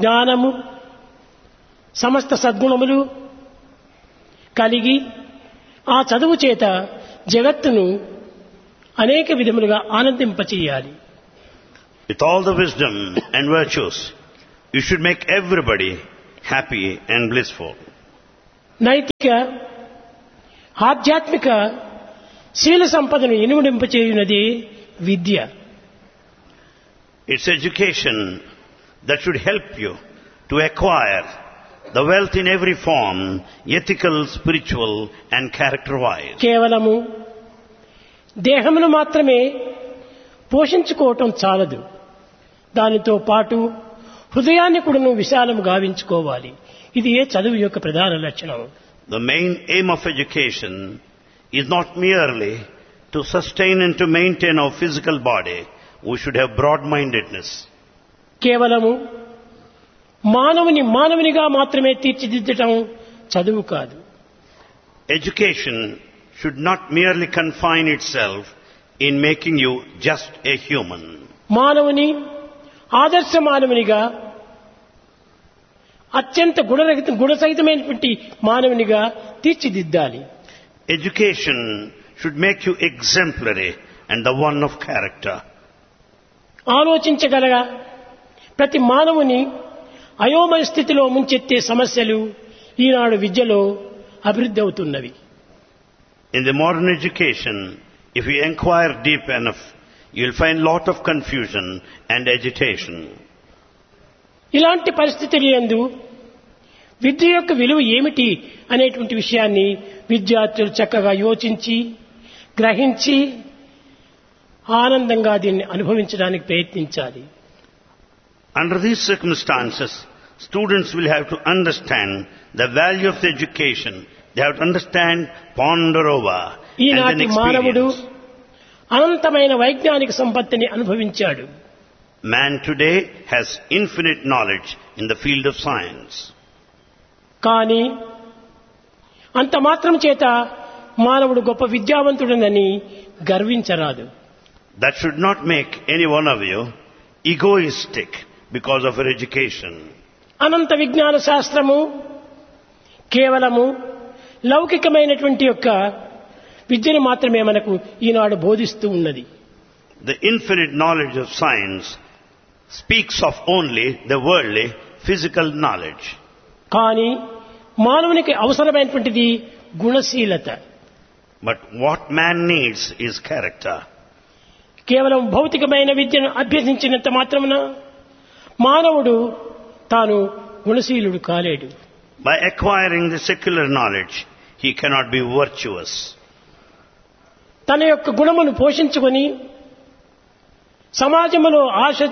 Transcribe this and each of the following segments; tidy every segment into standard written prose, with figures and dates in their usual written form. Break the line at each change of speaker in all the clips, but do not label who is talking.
జ్ఞానము సమస్త సద్గుణములు కలిగి ఆ చదువు చేత జగత్తును అనేక విధములుగా ఆనందింపచేయాలి.
With all the wisdom and virtues, you should make everybody happy and blissful.
నైతిక ఆధ్యాత్మిక శీల సంపదను ఇనుమడింపచేయునది విద్య.
It's education that should help you to acquire the wealth in every form, ethical, spiritual and character-wise.
కేవలము దేహమును మాత్రమే పోషించుకోవటం చాలదు. దానితో పాటు హృదయాన్ని కూడాను విశాలం గావించుకోవాలి. ఇది ఏ చదువు యొక్క ప్రధాన లక్షణం.
The main aim of education is not merely to sustain and to maintain our physical body. We should have broad-mindedness.
కేవలము మానవునిగా మాత్రమే తీర్చిదిద్దటం చదువు కాదు.
Education should not merely confine itself in making you just a human.
మానవుని ఆదర్శ మానవునిగా అత్యంత గుణసహితమైనటువంటి మానవునిగా తీర్చిదిద్దాలి.
Education should make you exemplary and the one of character.
ఆలోచించగల ప్రతి మానవుని అయోమయ స్థితిలో ముంచెత్తే సమస్యలు ఈనాడు విద్యలో అభివృద్ధి అవుతున్నవి.
In the modern education, if you inquire deep enough, you will find lot of confusion and agitation.
ఇలాంటి పరిస్థితుల యందు విద్య యొక్క విలువ ఏమిటి అనేటువంటి విషయాన్ని విద్యార్థులు చక్కగా యోచించి గ్రహించి ఆనందంగా దీన్ని అనుభవించడానికి ప్రయత్నించాలి.
Under these circumstances, students will have to understand the value of the education. They have to understand, ponder over, and then
ఈనాటి మానవుడు
experience.
అనంతమైన వైజ్ఞానిక సంపత్తిని అనుభవించాడు.
Man today has infinite knowledge in the field of science.
కానీ అంత మాత్రం చేత మానవుడు గొప్ప విద్యావంతుడనని గర్వించరాదు.
That should not make any one of you egoistic because of your education.
అనంత విజ్ఞాన శాస్త్రము కేవలము లౌకికమైనటువంటి యొక్క విద్యను మాత్రమే మనకు ఈనాడు బోధిస్తూ ఉన్నది.
The infinite knowledge of science speaks of only the worldly, physical knowledge.
కానీ మానవునికి అవసరమైనటువంటిది గుణశీలత.
But what man needs is character.
కేవలం భౌతికమైన విద్యను అభ్యసించినంత మాత్రమున మానవుడు తాను గుణశీలుడు కాలేడు.
By acquiring the secular knowledge, he cannot be virtuous.
తన యొక్క గుణమును పోషించుకొని సమాజంలో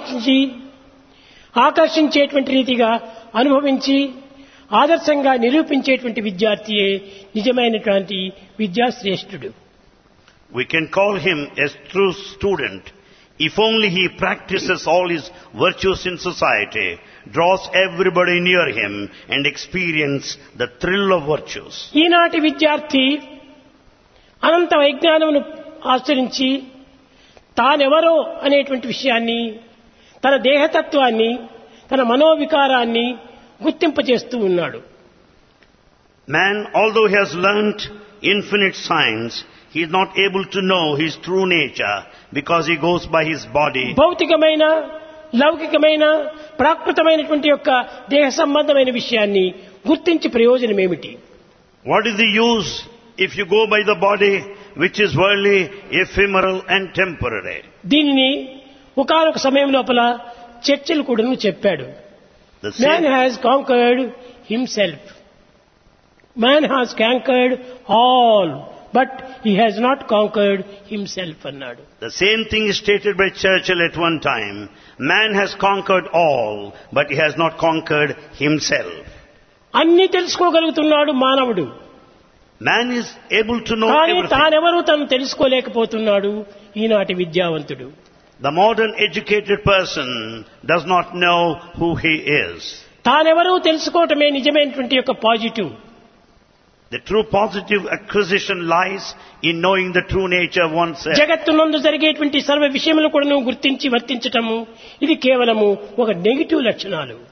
ఆకర్షించేటువంటి రీతిగా అనుభవించి ఆదర్శంగా నిరూపించేటువంటి విద్యార్థియే నిజమైనటువంటి విద్యాశ్రేష్ఠుడు.
We can call him a true student if only he practices all his virtues in society, draws everybody near him and experience the thrill of virtues.
ఈనాటి విద్యార్థి అనంత వైజ్ఞానమును ఆచరించి తానెవరో అనేటువంటి విషయాన్ని, తన దేహతత్వాన్ని, తన మనోవికారాన్ని గుర్తింపచేస్తూ ఉన్నాడు.
Man, although he has learnt infinite science, he is not able to know his true nature because he goes by his body.
భౌతికమైన లౌకికమైన ప్రాకృతమైనటువంటి యొక్క దేహ సంబంధమైన విషయాన్ని గుర్తించి ప్రయోజనం ఏమిటి?
What is the use if you go by the body which is worldly, ephemeral and temporary?
దీనిని ఒకానొక సమయం లోపల చర్చిలు కూడాను చెప్పాడు.
The
Man
same,
has conquered himself. Man has conquered all, but he has not conquered himself అన్నాడు.
the same thing is stated by Churchill at one time. Man has conquered all, but he has not conquered himself.
అన్ని తెలుసుకోగలుగుతున్నాడు మానవుడు.
Man is able to know
కానీ
everything.
తానెవరూ తను తెలుసుకోలేకపోతున్నాడు ఈనాటి విద్యావంతుడు.
The modern educated person does not know who he is.
తానెవరూ తెలుసుకోవటమే నిజమైనటువంటి యొక్క positive.
The true positive acquisition lies in knowing the true nature of oneself.
జగత్తునందు జరిగేటువంటి సర్వ విషయములు కూడా గుర్తించి వర్తించటము ఇది కేవలము ఒక నెగిటివ్ లక్షణాలు.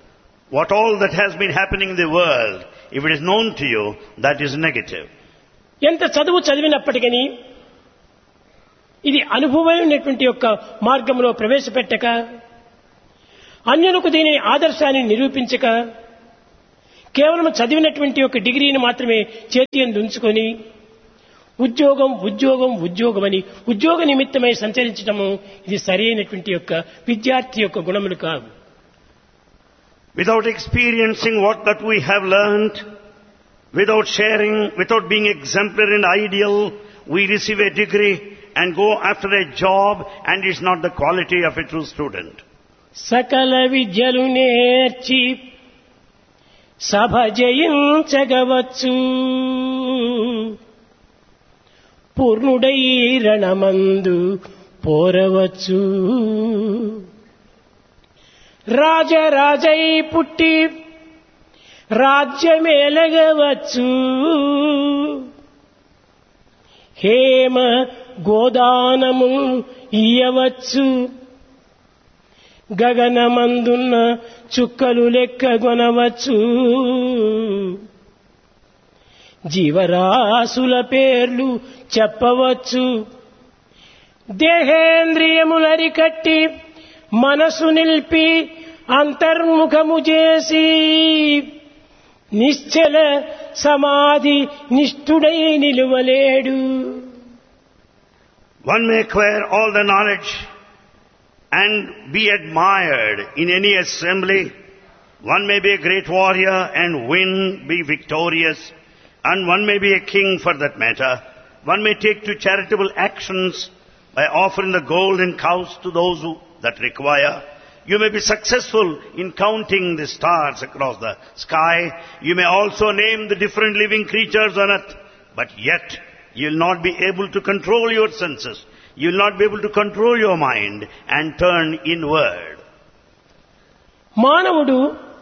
What all that has been happening in the world, if it is known to you, that is negative.
ఎంత చదువు చదివినప్పటికీ ఇది అనుభవమైనటువంటి యొక్క మార్గంలో ప్రవేశపెట్టక, అన్యులకు దీని ఆదర్శాన్ని నిరూపించక, కేవలం చదివినటువంటి ఒక డిగ్రీని మాత్రమే చేతి యందు ఉంచుకొని ఉద్యోగం ఉద్యోగం ఉద్యోగమని ఉద్యోగ నిమిత్తమై సంచరించడము ఇది సరైనటువంటి యొక్క విద్యార్థి యొక్క గుణములు కావు.
Without experiencing what that we have learned, without sharing, without being exemplary and ideal, we receive a degree and go after a job, and it's not the quality of a true student.
సకల విద్యలు నేర్చి సభ జయించగవచ్చు, పూర్ణుడై రణమందు పోరవచ్చు. రాజరాజై పుట్టి రాజ్యమేలగవచ్చు, హేమ గోదానము ఇయ్యవచ్చు. గగనమందున్న చుక్కలు లెక్కగొనవచ్చు, జీవరాశుల పేర్లు చెప్పవచ్చు. దేహేంద్రియములరికట్టి మనసు నిలిపి అంతర్ముఖము చేసి నిశ్చల సమాధి నిష్ఠుడై నిలువలేడు.
One may acquire all the knowledge and be admired in any assembly. One may be a great warrior and win, be victorious, and one may be a king for that matter. One may take to charitable actions by offering the golden cows to those that require. You may be successful in counting the stars across the sky. You may also name the different living creatures on earth. But yet, you will not be able to control your senses. You will not be able to control your mind and turn inward.
మానవుడు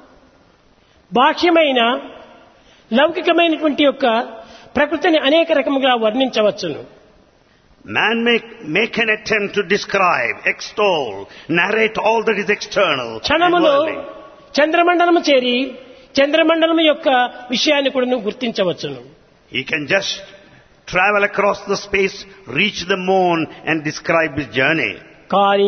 బాహ్యమైన లౌకికమైనటువంటి యొక్క ప్రకృతిని అనేక రకముగా వర్ణించవచ్చును.
Man may make an attempt to describe, extol, narrate all that is external and
క్షణములో
worldly.
చంద్రమండలము చేరి చంద్రమండలము యొక్క విషయాన్ని కూడా గుర్తించవచ్చును.
He can just travel across the space, reach the moon and describe his journey.
కానీ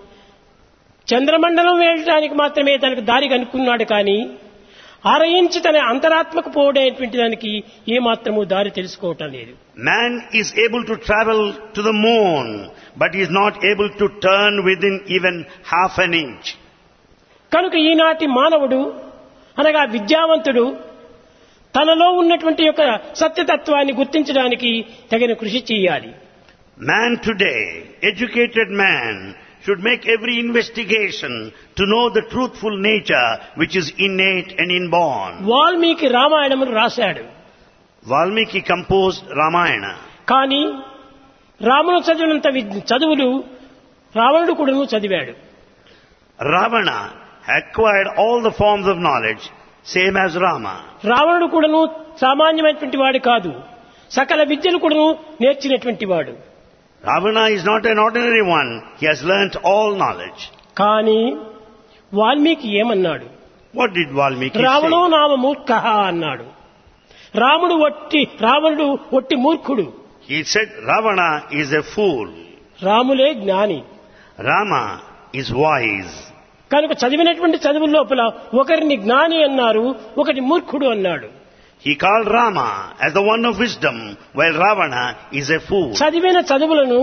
చంద్రమండలం వెళ్ళడానికి మాత్రమే తనకు దారి కనుక్కున్నాడు, కానీ ఆరయించి తన అంతరాత్మకు పోవడేటువంటి దానికి ఏమాత్రము దారి తెలుసుకోవటం లేదు.
Man is able to travel to the moon, but he is not able to turn within even half an inch.
కనుక ఈనాటి మానవుడు అనగా విద్యావంతుడు తనలో ఉన్నటువంటి యొక్క సత్యతత్వాన్ని గుర్తించడానికి తగిన కృషి చేయాలి.
Man today, educated man, should make every investigation to know the truthful nature which is innate and inborn.
Valmiki రామాయణమును రాశాడు.
Valmiki composed Ramayana.
కానీ రాముడు చదివినంత చదువులు రావణుడు కూడాను చదివాడు.
Ravana acquired all the forms of knowledge, same as Rama.
రావణుడు కూడాను సామాన్యమైనటువంటి వాడు కాదు, సకల విద్యలు కూడాను నేర్చినటువంటి వాడు.
Ravana is not an ordinary one. He has learnt all knowledge.
కానీ వాల్మీకి ఏమన్నాడు?
What did Valmiki
రావణో
say?
నామ మూర్ఖః అన్నాడు. రావణుడు ఒట్టి మూర్ఖుడు.
He said Ravana is a fool.
రాములే జ్ఞాని.
Rama is wise.
కనుక చదివినటువంటి చదువుల లోపల ఒకరిని జ్ఞాని అన్నారు, ఒకటి మూర్ఖుడు అన్నాడు.
He called Rama as the one of wisdom, while Ravana is a fool.
చదివిన చదువులను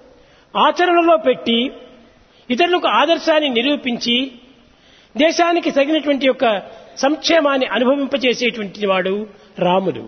ఆచరణలో పెట్టి ఇతరులకు ఆదర్శాన్ని నిరూపించి దేశానికి తగినటువంటి యొక్క సంక్షేమాన్ని అనుభవింపజేసేటువంటి వాడు రాముడు.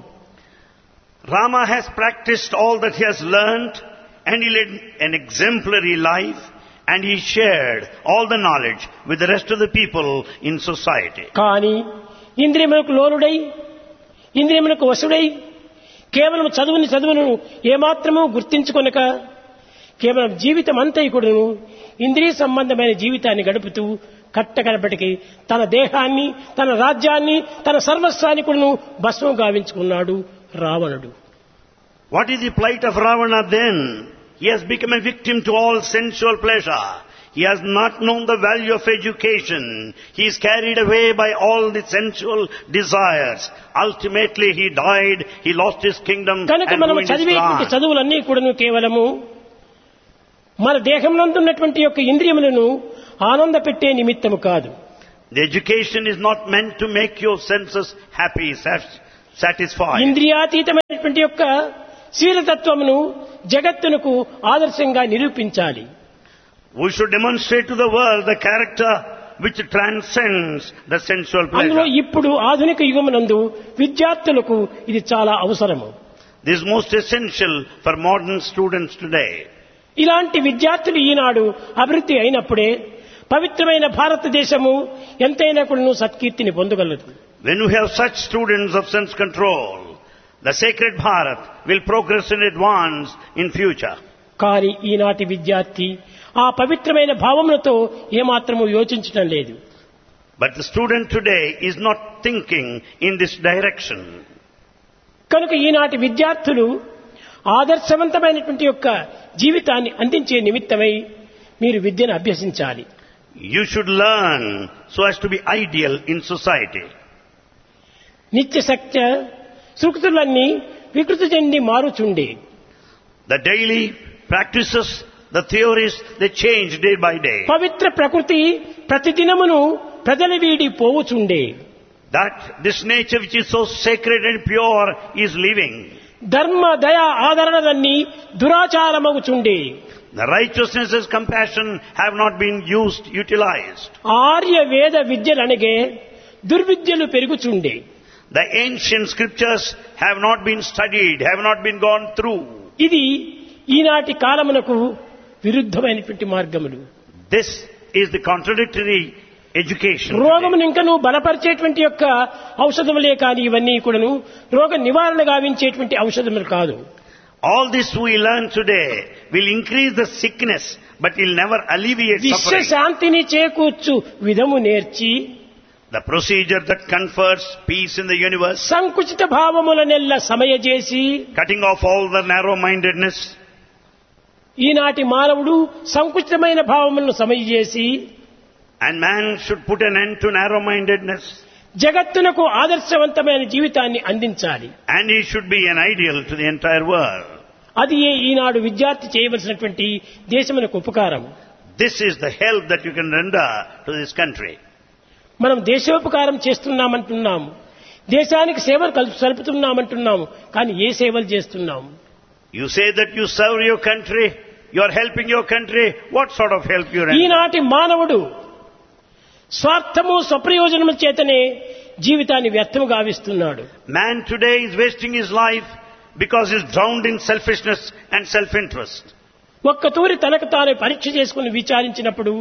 Rama has practiced all that he has learnt, and he led an exemplary life, and he shared all the knowledge with the rest of the people in society.
కానీ ఇంద్రియములకు లోనుడై ఇంద్రియములకు వశుడై కేవలం చదువును ఏమాత్రమూ గుర్తించుకొనక కేవలం జీవితం అంతా కూడాను ఇంద్రియ సంబంధమైన జీవితాన్ని గడుపుతూ కట్టకడపటికి తన దేహాన్ని, తన రాజ్యాన్ని, తన సర్వస్వాన్ని కూడాను భస్మం గావించుకున్నాడు రావణుడు.
What is the plight of Ravana then? He has become a victim to all sensual pleasure. He has not known the value of education. He is carried away by all the sensual desires. Ultimately he died, he lost his kingdom
కనుక
and
మనం
ruined his
చదివేటువంటి
plan.
చదువులన్నీ కూడాను కేవలము మన దేహంలో ఉన్నటువంటి యొక్క ఇంద్రియములను ఆనంద పెట్టే నిమిత్తము కాదు.
The education is not meant to make your senses happy, satisfied.
ఇంద్రియాతీతమైనటువంటి యొక్క శీలతత్వమును జగత్తునకు ఆదర్శంగా నిరూపించాలి.
We should demonstrate to the world the character which transcends the sensual
అందులో
pleasure.
ఇప్పుడు ఆధునిక యుగమునందు విద్యార్థులకు ఇది చాలా అవసరము.
This is most essential for modern students today.
ఇలాంటి విద్యార్థులు ఈనాడు అభివృద్ధి అయినప్పుడే పవిత్రమైన భారతదేశము ఎంతైనా కూడా సత్కీర్తిని పొందగలదు.
When we have such students of sense control, the sacred Bharat will progress and advance in future.
కానీ ఈనాటి విద్యార్థి ఆ పవిత్రమైన భావములతో ఏమాత్రము యోచించడం లేదు.
But the student today is not thinking in this direction.
కనుక ఈనాటి విద్యార్థులు ఆదర్శవంతమైనటువంటి యొక్క జీవితాన్ని అందించే నిమిత్తమై మీరు విద్యను అభ్యసించాలి.
You should learn so as to be ideal in society.
నిత్య సత్య సృక్తులన్నీ వికృతి చెంది మారుచుండే.
The daily practices, the theories, they change day by day.
పవిత్ర ప్రకృతి ప్రతిదినమును ప్రజల వీడి పోవుచుండే.
That this nature which is so sacred and pure is living.
ధర్మ దయ ఆదరణలన్నీ దురాచారమగుచుండే.
The righteousness, compassion have not been utilized.
Arya వేద విద్యలనగే దుర్విద్యలు పెరుగుచుండే.
The ancient scriptures have not been studied, have not been gone through.
ఇది ఈనాటి కాలమునకు విరుద్ధమైనటువంటి మార్గములు.
This is the contradictory education.
రోగమును ఇంకను బలపరిచేటువంటి యొక్క ఔషధములే కానీ ఇవన్నీ కూడాను రోగ నివారణ గావించేటువంటి ఔషధములు కాదు.
All this we learn today will increase the sickness, but will never alleviate
విశ్వ
suffering.
శాంతిని చేకూర్చు విధము నేర్చి
The procedure that confers peace in the universe,
సంకుచిత భావములనెల్ల సమయజేసి
cutting off all the narrow-mindedness.
ఈనాటి మానవుడు సంకుచితమైన భావములను సమయజేసి
And man should put an end to narrow-mindedness.
జగత్తునకు ఆదర్శవంతమైన జీవితాన్ని అందించాలి.
And he should be an ideal to the entire world.
అది ఈనాడు విద్యార్థి చేయవలసినటువంటి దేశమునకు ఉపకారం.
This is the help that you can render to this country.
మనం దేశోపకారం చేస్తున్నామంటున్నాము, దేశానికి సేవలు సలుపుతున్నామంటున్నాము, కానీ ఏ సేవలు చేస్తున్నాము?
You say that you serve your country, you are helping your country. What sort of help you render?
ఈనాటి మానవుడు స్వార్థము స్వప్రయోజనముల చేతనే జీవితాన్ని వ్యర్థము గావిస్తున్నాడు.
Man today is wasting his life because he is drowned in selfishness and self-interest.
ఒక్కతూరి తనకు తాను పరీక్ష చేసుకుని విచారించినప్పుడు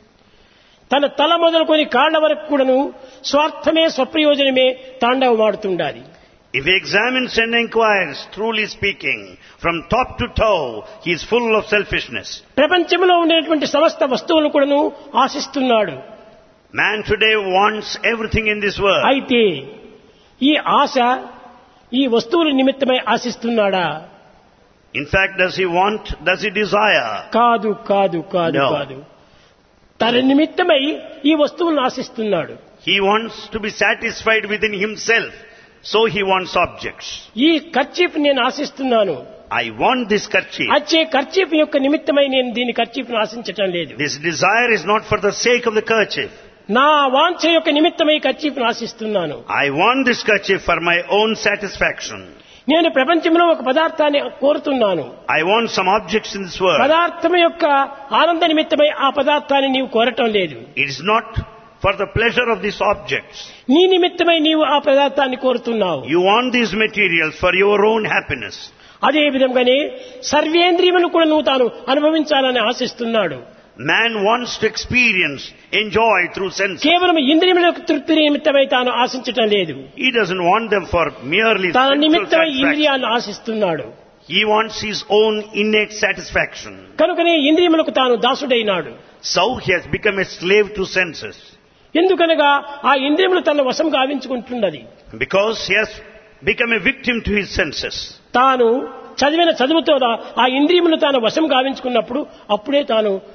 తన తల మొదలుకొని కాళ్ల వరకు కూడాను స్వార్థమే స్వప్రయోజనమే తాండవమాడుతుండాలి.
If he examines and inquires, truly speaking, from top to toe, he is full of selfishness.
ప్రపంచంలో ఉండేటువంటి సమస్త వస్తువులను కూడాను ఆశిస్తున్నాడు.
Man today wants everything in this world.
అయితే ఈ ఆశ ఈ వస్తువుల నిమిత్తమై ఆశిస్తున్నాడా?
In fact, does he desire?
కాదు కాదు కాదు
No.
కాదు. తన నిమిత్తమై ఈ వస్తువులను ఆశిస్తున్నాడు.
He wants to be satisfied within himself, so he wants objects.
ఈ కర్చీఫ్ నేను ఆశిస్తున్నాను.
I want this kerchief.
అచ్చే కర్చీఫ్ యొక్క నిమిత్తమై నేను దీని కర్చీఫ్ను ఆశించటం లేదు.
This desire is not for the sake of the kerchief.
నా వాంఛ యొక్క నిమిత్తమై కర్చీఫ్ను ఆశిస్తున్నాను.
I want this kerchief for my own satisfaction.
నేను ప్రపంచంలో ఒక పదార్థాన్ని కోరుతున్నాను.
I want some objects in this world.
పదార్థం యొక్క ఆనంద నిమిత్తమై ఆ పదార్థాన్ని నీవు కోరటం లేదు.
It is not for the pleasure of these objects.
నీ నిమిత్తమై నీవు ఆ పదార్థాన్ని కోరుతున్నావు.
You want these materials for your own happiness.
అదే విధంగానే సర్వేంద్రియములు కూడా నువ్వు తాను అనుభవించాలని ఆశిస్తున్నాడు.
Man wants to experience, enjoy through senses.
కేవలం ఇంద్రియముల యొక్క తృప్తి నిమిత్తమై తాను ఆశించటం లేదు.
He doesn't want them for merely
తన
sensual
నిమిత్తమై
satisfaction.
ఇంద్రియాలను ఆశిస్తున్నాడు.
He wants his own innate satisfaction.
కనుకనే ఇంద్రియములకు తాను దాసుడైనాడు.
So he has become a slave to senses.
ఎందుకనగా ఆ ఇంద్రియములు తన వశం గావించుకుంటున్నది.
Because he has become a victim to his senses.
తాను చదివిన చదువుతో ఆ ఇంద్రియములు తాను వశం గావించుకున్నప్పుడు అప్పుడే తాను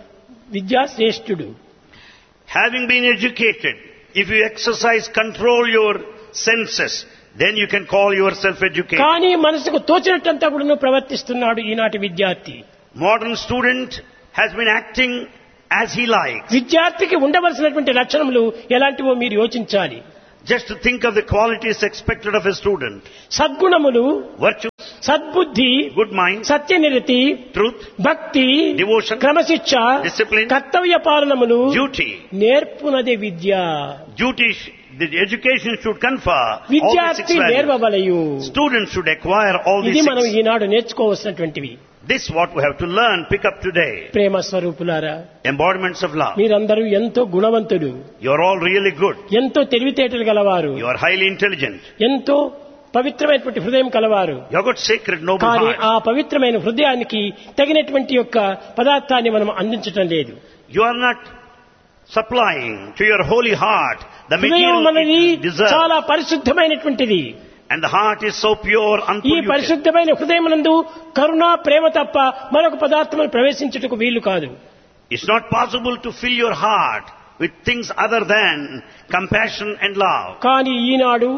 విద్యాశ్రేష్ఠుడు.
Having been educated, if you exercise, control your senses, then you can call yourself educated.
కానీ మనసుకు తోచినట్టంతా కూడా ప్రవర్తిస్తున్నాడు ఈనాటి విద్యార్థి.
Modern student has been acting as he likes.
విద్యార్థికి ఉండవలసినటువంటి లక్షణములు ఎలాంటివో మీరు యోచించాలి.
Just to think of the qualities expected of a student.
సద్గుణములు,
Virtues,
సద్బుద్ధి,
good mind,
సత్యనిరతి,
truth,
భక్తి,
devotion,
క్రమశిక్ష,
discipline,
కర్తవ్య పాలనములు,
duty.
నేర్పునదే Vidya.
Duty, the education should confer all the six
విద్యార్థి
values.
నేర్వవలయు.
Students should acquire all
ఇది
these
మనం
six.
Eenadu నేర్చుకోవలసినటువంటివి.
This is what we have to learn, pick up today.
ప్రేమ స్వరూపులారా,
Embodiments of love.
మీరందరూ ఎంతో గుణవంతుడు,
You are all really good.
ఎంతో తెలివితేటలు గలవారు,
You are highly intelligent.
ఎంతో పవిత్రమైనటువంటి హృదయం కలవారు.
You have got sacred, noble
కానీ
heart.
ఆ పవిత్రమైన హృదయానికి తగినటువంటి యొక్క పదార్థాన్ని మనం అందించటం లేదు.
You are not supplying to your holy heart the
హృదయం
material
అనేది
it deserves.
చాలా పరిశుద్ధమైనటువంటిది.
And the heart is so pure,
ఈ
unpolluted.
పరిశుద్ధమైన హృదయమునందు కరుణ, ప్రేమ తప్ప మరొక పదార్థమును ప్రవేశించుటకు వీలు కాదు.
It's not possible to fill your heart with things other than compassion and love.
కానీ ఈనాడు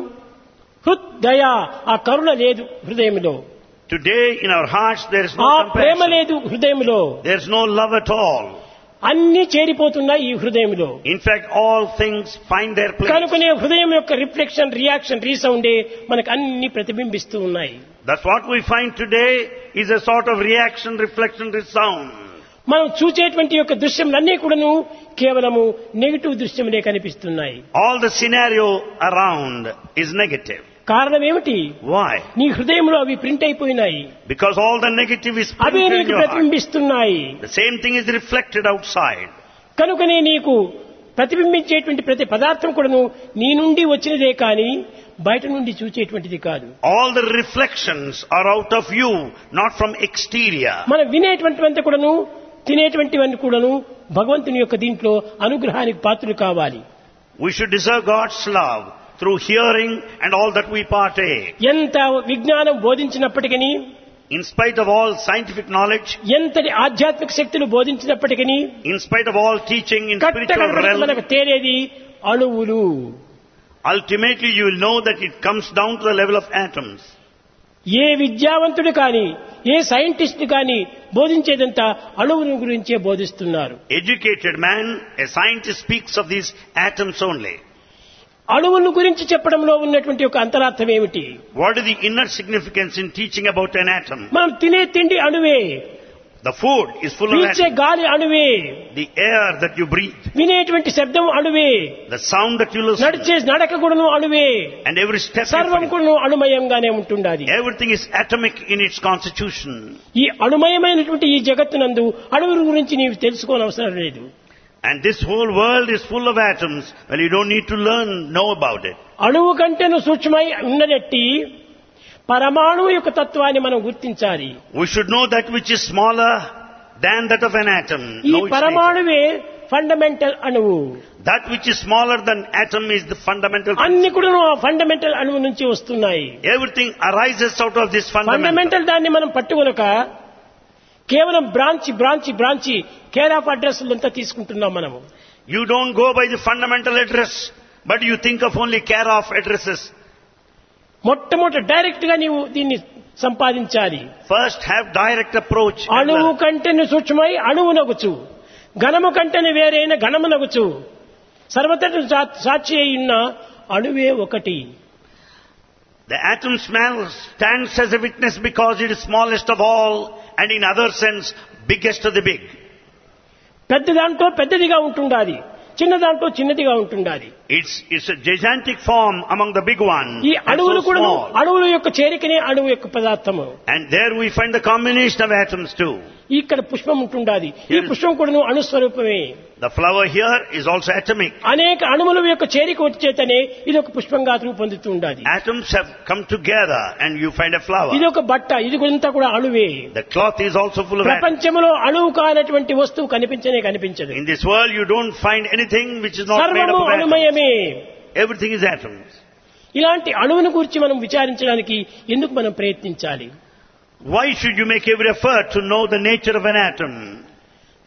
హృదయ ఆ కరుణ లేదు హృదయంలో,
Today in our hearts there is
ఆ
no
ప్రేమ
compassion.
లేదు హృదయంలో.
There is no love at all.
అన్ని చేరిపోతున్నాయి ఈ హృదయంలో.
In fact, all things find their place.
కనుకనే హృదయం యొక్క రిఫ్లెక్షన్, రియాక్షన్, రీసౌండే మనకు అన్ని ప్రతిబింబిస్తూ ఉన్నాయి.
That's what we find today is a sort of reaction, reflection, resound.
మనం చూసేటువంటి యొక్క దృశ్యములన్నీ కూడాను కేవలము నెగిటివ్ దృశ్యములే కనిపిస్తున్నాయి.
All the scenario around is negative.
కారణం ఏమిటి?
Why?
నీ హృదయంలో అవి ప్రింట్ అయిపోయినాయి,
Because all the negative is
away
printed in
నీకు
your heart.
ప్రతిబింబిస్తున్నాయి.
The same thing is reflected outside.
కనుకనే నీకు ప్రతిబింబించేటువంటి ప్రతి పదార్థం కూడాను నీ నుండి వచ్చినదే కానీ బయట నుండి చూచేటువంటిది కాదు.
All the reflections are out of you, not from exterior.
మనం వినేటువంటివంతా కూడాను, తినేటువంటివన్నీ కూడాను భగవంతుని యొక్క దీంట్లో అనుగ్రహానికి పాత్రులు కావాలి.
We should deserve God's love through hearing and all that we partake.
ఎంత విజ్ఞానం బోధించినప్పటికీ,
In spite of all scientific knowledge,
ఎంతటి ఆధ్యాత్మిక శక్తులు బోధించినప్పటికీ,
in spite of all teaching in spiritual
కట్టకడపటికి
realm,
మనకు తేలేది అణువులు.
ultimately you will know that it comes down to the level of atoms.
ఏ విద్యావంతుడు కానీ, ఏ scientist కానీ బోధించేదంతా అణువుల గురించే బోధిస్తున్నారు.
Educated man, a scientist speaks of these atoms only.
అణువుల గురించి చెప్పడంలో ఉన్నటువంటి ఒక అంతరార్థం ఏమిటి?
What is the inner significance in teaching about an atom?
మనం తినే తిండి అణువే,
The food is full of
పీల్చే
atoms.
గాలి అణువే,
The air that you breathe,
వినేటువంటి శబ్దం అణువే,
the sound that you listen,
నడిచే నడక కూడాను అణువే,
and every step you
సర్వం
take.
కూడాను అణుమయంగానే ఉంటుండాలి.
Everything is atomic in its constitution.
ఈ అణుమయమైనటువంటి ఈ జగత్తునందు అణువుల గురించి నీవు తెలుసుకోనవసరం లేదు.
And this whole world is full of atoms. Well, you don't need to know about it.
అణువు కంటేను సూక్ష్మమై ఉన్నదట్టి పరమాణువు యొక్క తత్వాన్ని మనం గుర్తించాలి.
We should know that which is smaller than that of an atom.
ఈ
Know its nature.
పరమాణువే ఫండమెంటల్ అణువు.
That which is smaller than atom is the fundamental.
అన్ని కూడా ఆ ఫండమెంటల్ అణువు నుంచి వస్తున్నాయి.
Everything arises out of this fundamental.
Fundamental దాన్ని మనం పట్టుకొనక కేవలం బ్రాంచి కేర్ ఆఫ్ అడ్రస్ అంతా తీసుకుంటున్నాం మనము.
You don't go by the fundamental address, but you think of only care of addresses.
మొట్టమొదట డైరెక్ట్ గా నీవు దీన్ని సంపాదించాలి.
First have direct approach. and
అణువు
learn.
కంటేను సూక్ష్మమై అణువునగుచు, ఘనము కంటేను వేరైన ఘనమునగుచు, సర్వతను సాక్షి అయిన అణువే ఒకటి.
The atom stands as a witness because it is smallest of all, and in other sense, biggest of the big.
పెద్ద దాంట్లో పెద్దదిగా ఉంటుండాలి, చిన్న దాంట్లో చిన్నదిగా ఉంటుండాలి.
It's a gigantic form among the big ones.
ఈ
and
అణువులు
so
కూడా
small.
అణువుల యొక్క చేరికనే అణువు యొక్క పదార్థము.
And there we find the combination of atoms too.
ఇక్కడ పుష్పం ఉంటుండాలి, ఈ పుష్పం కూడా అణుస్వరూపమే.
The flower here is also atomic.
అనేక అణువుల యొక్క చేరిక వచ్చేతనే ఇది ఒక పుష్పంగా రూపొందుతూ ఉండాలి.
Atoms have come together and you find a flower.
ఇది ఒక బట్ట, ఇది అంతా కూడా అణువే.
The cloth is also full of atoms.
ప్రపంచంలో అణువు కానటువంటి వస్తువు కనిపించదు.
In this world you don't find anything which is not made
సర్వము
up of atoms.
అణుమయమే.
Everything is atoms.
ఇలాంటి అణువును గురించి మనం విచారించడానికి ఎందుకు మనం ప్రయత్నించాలి?
Why should you make every effort to know the nature of an atom?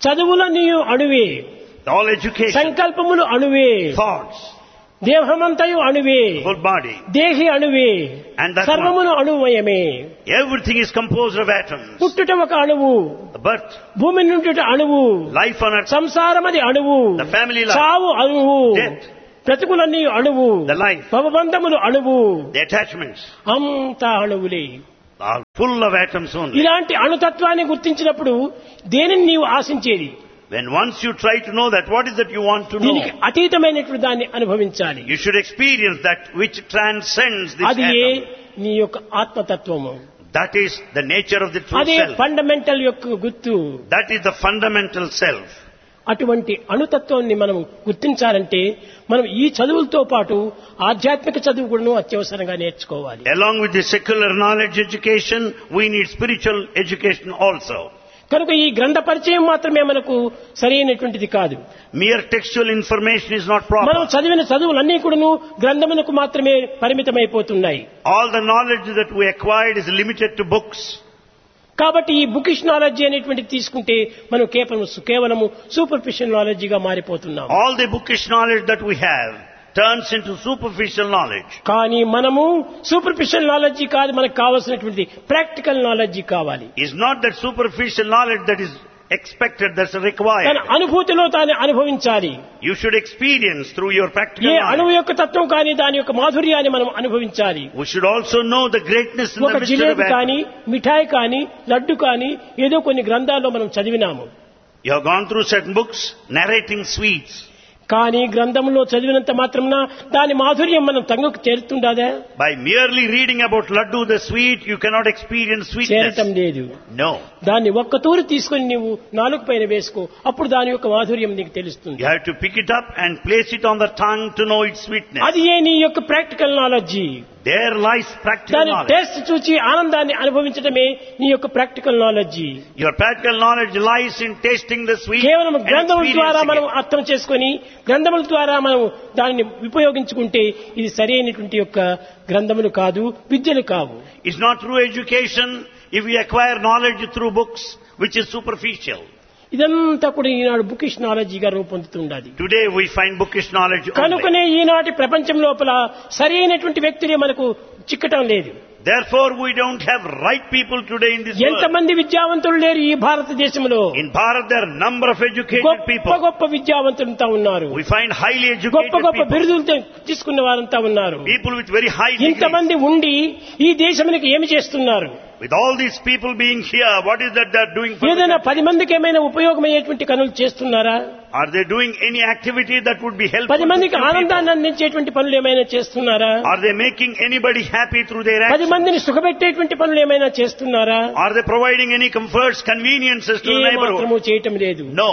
చదువులన్నీ అణువే,
All education,
సంకల్పములు అణువే,
thoughts,
దేహమంతయు అణువే,
whole body,
దేహి అణువే,
and that
సర్వమును అణువయమే.
everything is composed of atoms.
పుట్టుట ఒక అణువు,
The birth,
భూమి నుండి అణువు,
life on earth,
సంసారమది అణువు,
the family life,
చావు అణువు,
death,
బ్రతుకులన్నీ అణువు,
the life,
భవబంధములు అణువు,
the attachments
అంతా అణువులే.
are full of atoms only.
ఇలాంటి అణుతత్వాన్ని గుర్తించినప్పుడు దేనిని నీవు ఆశించేది?
When once you try to know that, what is that you want to
దీనికి
know?
అతీతమైనటువంటి దాన్ని అనుభవించాలి.
You should experience that which transcends this
అది
atom.
నీ యొక్క ఆత్మతత్వము.
That is the nature of the true
అదే
self.
ఫండమెంటల్ యొక్క గుర్తు.
That is the fundamental self.
అటువంటి అణుతత్వాన్ని మనం గుర్తించాలంటే మనం ఈ చదువులతో పాటు ఆధ్యాత్మిక చదువు కూడా అత్యవసరంగా నేర్చుకోవాలి.
Along with the secular knowledge education, we need spiritual education also.
కనుక ఈ గ్రంథ పరిచయం మాత్రమే మనకు సరైనటువంటిది కాదు.
Mere textual information is not
మనం
proper.
చదివిన చదువులన్నీ కూడాను గ్రంథమునకు మాత్రమే పరిమితమైపోతున్నాయి.
All the knowledge that we acquired is limited to books.
కాబట్టి ఈ బుకిష్ నాలెడ్జ్ అనేటువంటిది తీసుకుంటే మనం కేవలము superficial నాలెడ్జిగా మారిపోతున్నాం.
All the bookish knowledge that we have turns into superficial knowledge.
కానీ మనము సూపర్ఫిషియల్ నాలెడ్జి కాదు, మనకు కావాల్సినటువంటి ప్రాక్టికల్ నాలెడ్జి కావాలి.
It's not that superficial knowledge that is expected, that's required.
తన అనుభూతిలో తాను అనుభవించాలి.
You should experience through your practical
ఏ అణువు
knowledge.
యొక్క తత్వం కానీ దాని యొక్క మాధుర్యాన్ని మనం అనుభవించాలి.
We should also know the greatness and
ఒక
the mystery of
jalebi
atom.
కానీ మిఠాయి కానీ లడ్డు కానీ ఏదో కొన్ని గ్రంథాల్లో మనం చదివినాము.
You have gone through certain books narrating sweets.
కానీ గ్రంథంలో చదివినంత మాత్రమున దాని మాధుర్యం మనం తంగుకు చేరుతుండదా?
By merely reading about laddu, the sweet, you cannot experience sweetness.
చేరటం లేదు.
No.
దాన్ని ఒక్క తూరు తీసుకొని నీవు నాలుగు పైన వేసుకో, అప్పుడు దాని యొక్క మాధుర్యం నీకు తెలుస్తుంది.
You have to pick it up and place it on the tongue to know its sweetness.
అది ఏ నీ యొక్క practical knowledge.
There lies practical
దాని
knowledge.
టేస్ట్ చూచి ఆనందాన్ని అనుభవించడమే నీ యొక్క practical knowledge.
Your practical knowledge lies in tasting the sweet
కేవలం
and
గ్రంథముల ద్వారా మనం
experiencing it.
అర్థం చేసుకొని గ్రంథముల ద్వారా మనం దానిని ఉపయోగించుకుంటే ఇది సరైనటువంటి యొక్క గ్రంథములు కాదు, విద్యలు కావు.
It's not true education if we acquire knowledge through books, which is superficial.
ఇదంతా కూడా ఈనాడు bookish నాలెడ్జిగా రూపొందుతుండాలి.
Today we find bookish knowledge only.
కనుకనే ఈనాటి ప్రపంచం లోపల సరైనటువంటి వ్యక్తులే మనకు చిక్కటం లేదు.
Therefore we don't have right people today in this world.
ఎంతమంది విద్యావంతులు లేరు ఈ భారతదేశంలో.
In Bharat there are number of educated
గొప్ప
people.
గొప్ప విద్యావంతులంతా ఉన్నారు.
We find highly
గొప్ప
educated
గొప్ప
people.
బిరుదులు తీసుకున్న వారంతా ఉన్నారు.
People with very high degrees.
ఇంతమంది ఉండి ఈ దేశానికి ఏమి చేస్తున్నారు?
With all these people being here, what is that they are doing for the
ఏదైనా
country?
10 మందికి ఏమైనా ఉపయోగమయ్యేటువంటి పనులు చేస్తున్నారా?
Are they doing any activity that would be helpful
10
to
మందికి
few
ఆనందాన్ని
people?
అందించేటువంటి పనులు ఏమైనా చేస్తున్నారా?
Are they making anybody happy through their
10
actions?
మందిని సుఖపెట్టేటువంటి పనులు ఏమైనా చేస్తున్నారా?
Are they providing any comforts, conveniences to the
A
neighborhood?
మాత్రము చేయటం లేదు.
No.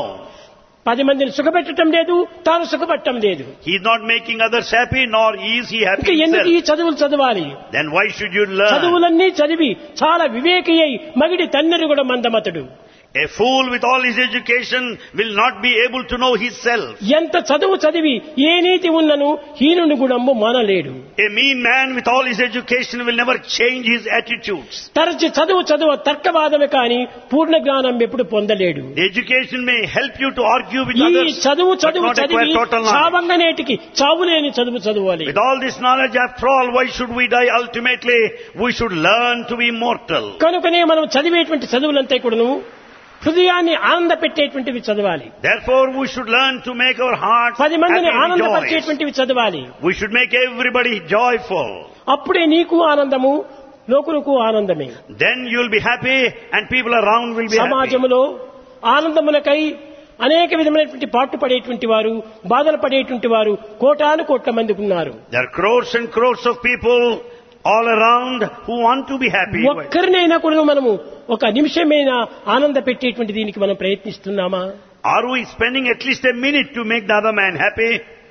10 మందిని సుఖపెట్టడం లేదు, తాను సుఖపట్టడం లేదు.
He is not making others happy, nor is he happy
ఇంకా ఎందుకు ఈ
himself.
చదువులు చదవాలి?
Then why should you learn?
చదువులన్నీ చదివి చాలా వివేకి అయి మగిడి తన్నెరు కూడా మందమతడు.
A fool with all his education will not be able to know his self.
ఎంత చదువు చదివి ఏ నీతి ఉన్నను హీనుని గుణము మానలేడు.
A mean man with all his education will never change his attitudes.
తరచి చదువు తర్కవాదమే కాని పూర్ణ జ్ఞానం ఎప్పుడు పొందలేడు.
The education may help you to argue with
ఈ
others,
చదువు
but not acquire
చదివి
total knowledge.
చావంగనేటికి చావులేని చదవాలి.
With all this knowledge, after all, why should we die? Ultimately, we should learn to be immortal.
కనుకనే మనం చదివేటువంటి చదువులంతా కూడాను హృదయాన్ని ఆనంద పెట్టేటువంటివి చదవాలి.
Therefore, we should learn to make our hearts
10 మందిని
happy and joyous.
ఆనందపరిచేటువంటివి చదవాలి.
We should make everybody joyful.
అప్పుడే నీకు ఆనందము, లోకులకు ఆనందమే.
Then you will be happy and people around will be happy.
సమాజంలో ఆనందమునకై అనేక విధమైనటువంటి పాటు పడేటువంటి వారు, బాధలు పడేటువంటి వారు కోటాను కోట్ల మంది ఉన్నారు.
There are crores and crores of people all around who want to be happy.
ఒక్కరినైనా కూడా మనము ఒక నిమిషమైనా ఆనంద పెట్టేటువంటి దీనికి మనం ప్రయత్నిస్తున్నామా?
Are we spending at least a minute to make the other man happy?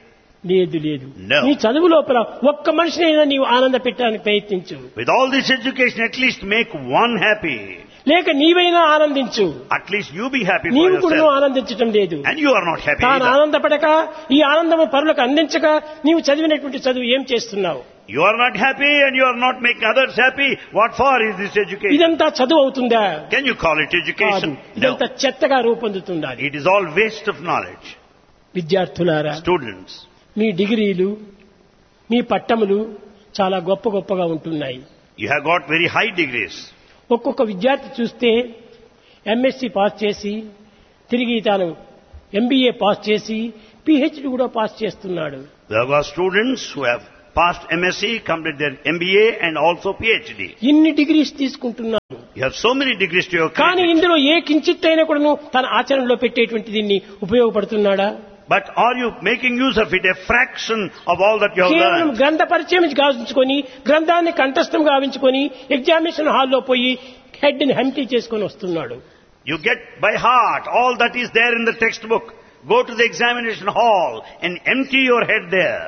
లేదు.
No.
నీ చదువు లోపల ఒక్క మనిషినైనా నీవు ఆనంద పెట్టడానికి ప్రయత్నించు.
With all this education, at least make one happy.
లేక నీవైనా ఆనందించు.
At least you be happy for
నీవు కూడా
yourself.
ఆనందించటం లేదు.
And you are not happy
తాను
either.
ఆనందపడక ఈ ఆనందము పరులకు అందించక నీవు చదివినటువంటి చదువు ఏం చేస్తున్నావు?
You are not happy and you are not making others happy. What for is this education?
ఇదంతా చదువు అవుతుందా?
Can you call it
కాదు.
education? No.
ఇదంతా చెత్తగా రూపొందుతుండాలి.
It is all waste of knowledge.
విద్యార్థులారా,
Students,
మీ డిగ్రీలు, మీ పట్టములు చాలా గొప్ప గొప్పగా ఉంటున్నాయి.
you have got very high degrees.
ఒక్కొక్క విద్యార్థి చూస్తే ఎంఎస్సి పాస్ చేసి తిరిగి తాను ఎంబీఏ పాస్ చేసి పిహెచ్డి కూడా పాస్ చేస్తున్నాడు.
We have got students who have passed MSc, completed their MBA and also PhD.
ఇన్ని డిగ్రీస్ తీసుకుంటున్నాడు.
You have so many degrees to your
కానీ
credit.
ఇందులో ఏ కించిత్ అయినా కూడా తన ఆచరణలో పెట్టేటువంటి దీన్ని ఉపయోగపడుతున్నాడా?
But are you making use of it, a fraction of all that you have
కేవలం
learned?
గ్రంథ పరిచయం గావించుకొని గ్రంథాన్ని కంఠస్థం గావించుకొని ఎగ్జామినేషన్ హాల్లో పోయి హెడ్ ని హంటీ చేసుకొని వస్తున్నాడు.
You get by heart all that is there in the textbook. Go to the examination hall and empty your head there.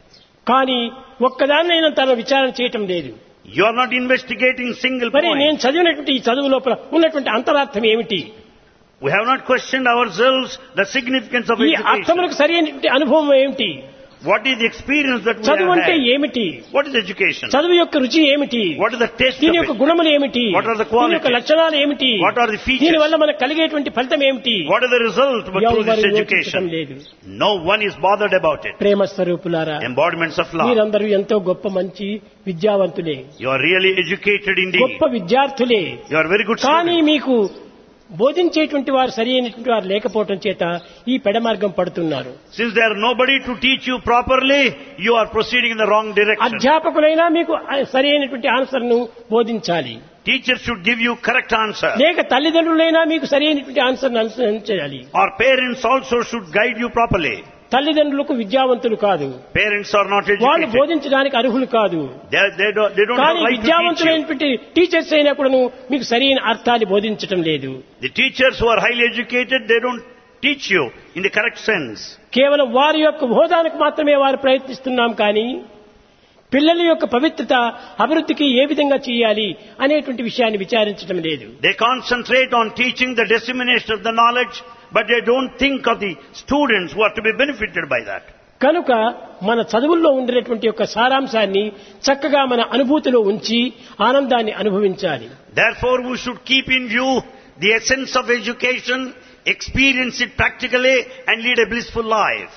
కానీ ఒక్కదాన్నైనా తన విచారణ చేయటం లేదు.
You are not investigating single
మరి నేను
point.
చదివినటువంటి ఈ చదువు లోపల ఉన్నటువంటి అంతరార్థం ఏమిటి?
We have not questioned ourselves the significance of
ఈ
education.
అర్థములకు సరైనటువంటి అనుభవం ఏమిటి?
What is the experience that we
చదువు
have
అంటే
had?
ఏమిటి?
What is education?
చదువు యొక్క రుచి ఏమిటి?
What is the taste
దీని
of
యొక్క
it?
గుణములు ఏమిటి?
What are the qualities?
దీని యొక్క లక్షణాలు ఏమిటి?
What are the features?
దీని వల్ల మనకు కలిగేటువంటి ఫలితం ఏమిటి?
What are the results but through this
ఎవరు యోచించడం
education?
లేదు.
No one is bothered about it.
ప్రేమ స్వరూపులారా,
Embodiments of love.
మీరందరూ ఎంతో గొప్ప మంచి విద్యావంతులే,
You are really educated indeed.
గొప్ప విద్యార్థులే.
You are very good
కానీ
students.
మీకు బోధించేటువంటి వారు సరి అయినటువంటి వారు లేకపోవటం చేత ఈ పెడమార్గం పడుతున్నారు.
Since there are nobody to teach you properly, you are proceeding in the wrong direction.
అధ్యాపకులైనా మీకు సరి అయినటువంటి ఆన్సర్ ను బోధించాలి.
Teachers should give you correct answer.
లేక తల్లిదండ్రులైనా మీకు సరి అయినటువంటి ఆన్సర్ అనుసరించాలి.
Or parents also should guide you properly.
తల్లిదండ్రులకు విద్యావంతులు కాదు,
Parents are not
వాళ్ళు
educated.
బోధించడానికి అర్హులు కాదు.
They don't have
కానీ
right to teach you.
విద్యావంతులైనటువంటి teachers అయినా కూడాను మీకు సరైన అర్థాన్ని బోధించటం లేదు.
The teachers who are highly educated, they don't teach you in the correct sense.
కేవలం వారి యొక్క బోధనకు మాత్రమే వారు ప్రయత్నిస్తున్నాం కానీ పిల్లల యొక్క పవిత్రత అభివృద్ధికి ఏ విధంగా చేయాలి అనేటువంటి విషయాన్ని విచారించడం లేదు.
They concentrate on teaching the dissemination of the knowledge, but they don't think of the students who are to be benefited by that.
కనుక మన చదువుల్లో ఉండేటువంటి యొక్క సారాంశాన్ని చక్కగా మన అనుభూతిలో ఉంచి ఆనందాన్ని అనుభవించాలి.
Therefore, we should keep in view the essence of education, experience it practically and lead a blissful life.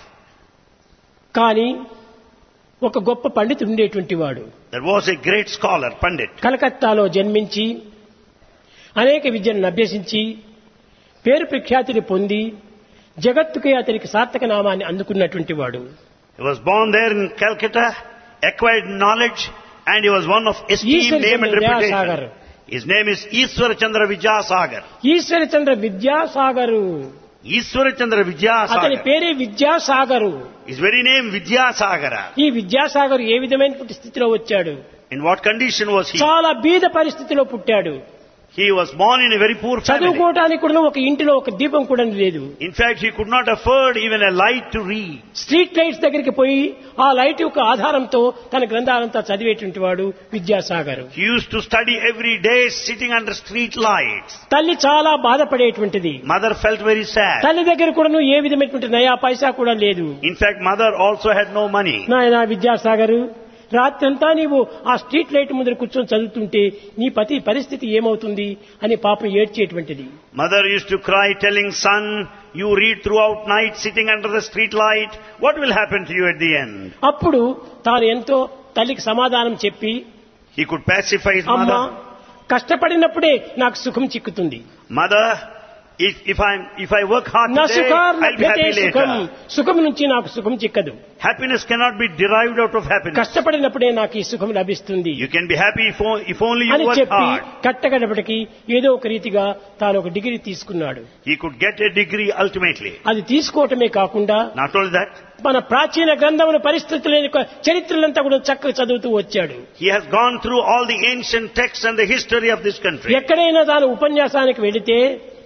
కానీ ఒక గొప్ప పండితుడు ఉండేటువంటి వాడు
There was a great scholar, Pandit.
కలకత్తాలో జన్మించి అనేక విద్యలను అభ్యసించి పేరు ప్రఖ్యాతిని పొంది జగత్తుకే అతనికి సార్థక నామాన్ని అందుకున్నటువంటి వాడు.
He was born there in Calcutta, acquired knowledge, and he was one of esteemed name and
Vidyasagar.
reputation. His name is Ishwara Chandra Vidyasagar.
Ishwar Chandra Vidyasagar,
Ishwara Chandra
అతని
Vidyasagar.
పేరే Vidyasagar.
His very name Vidyasagara.
ఈ విద్యాసాగర్ ఏ విధమైనటువంటి స్థితిలో వచ్చాడు?
In what condition was he?
చాలా బీద పరిస్థితిలో పుట్టాడు.
He was born in a very poor family.
చదువుకోవడానికి కూడా ఒక ఇంటిలో ఒక దీపం కూడా లేదు.
In fact, he could not afford even a light to read.
Street lights దగ్గరికి పోయి ఆ లైట్ యొక్క ఆధారంతో తన గ్రంథాలంతా చదివేటువంటి వాడు Vidyasagar.
He used to study every day sitting under street lights.
తల్లి చాలా బాధపడేటువంటిది.
Mother felt very sad.
తల్లి దగ్గర కూడా ఏ విధమైనటువంటి నయా పైసా కూడా లేదు.
In fact, mother also had no money.
నాయనా విద్యాసాగర్, రాత్రంతా నీవు ఆ స్ట్రీట్ లైట్ ముందర కూర్చొని చదువుతుంటే నీ పతి పరిస్థితి ఏమవుతుంది అని పాపం ఏడ్చేటువంటిది.
Mother used to cry telling son, you read throughout night sitting under the street light. What will happen to you at the end?
అప్పుడు తాను ఎంతో తల్లికి సమాధానం చెప్పి,
He could pacify his
అమ్మా
mother.
కష్టపడినప్పుడే నాకు సుఖం చిక్కుతుంది.
Mother, if I work hard
నా
today,
సుఖార్
I'll be happy
సుఖం,
later.
సుఖం నుంచి నాకు సుఖం చిక్కదు.
Happiness cannot be derived out of happiness.
కష్టపడినప్పుడే నాకు ఈ సుఖం లభిస్తుంది
You can be happy if only you
అని
work
చెప్పి
hard.
కట్టగడపటికి ఏదో ఒక రీతిగా తాను ఒక డిగ్రీ తీసుకున్నాడు.
He could get a degree ultimately.
అది తీసుకోవటమే కాకుండా
Not only that,
మన ప్రాచీన గ్రంథముల పరిస్థితుల యొక్క చరిత్రలంతా కూడా చక్కగా చదువుతూ వచ్చాడు.
he has gone through all the ancient texts and the history of this country.
ఎక్కడైనా తాను ఉపన్యాసానికి వెళితే